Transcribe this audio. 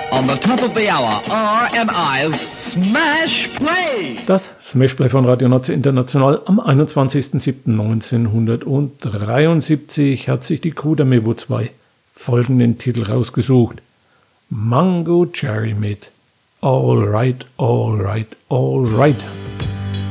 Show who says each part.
Speaker 1: On the top of the hour, RMI's Smash Play.
Speaker 2: Das Smash Play von Radio Nazi International am 21.07.1973 hat sich die Crew der Mevo 2 folgenden Titel rausgesucht. Mango Cherry mit All Right, All Right, All Right.